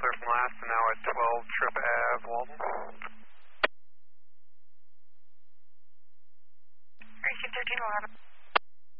clear from last and now at 12 Trip Ave, Walton. Receive 1311.